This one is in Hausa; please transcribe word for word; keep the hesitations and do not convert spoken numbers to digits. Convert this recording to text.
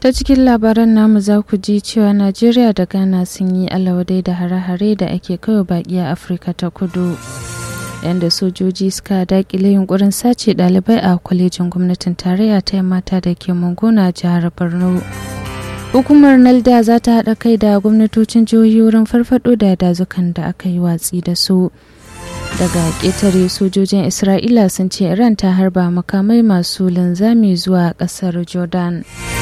Ta cikin labaran namu za ku ji cewa Najeriya da Ghana sun yi alawadai da hare-hare da ake kaiwa baƙi a Afirka ta Kudu. Yanda sojoji suka daƙile yunkurin sace ɗalibai a kwalejin gwamnatin tarayya ta mata da ke Mangona jihar Borno. Hukumar NALDA za ta haɗa kai da gwamnatocin jihohi wurin farfaɗo da dazukan da aka yi watsi da su. Daga ƙetare sojojin Isra'ila sun ce Iran ta harba makamai masu linzami zuwa ƙasar Jordan.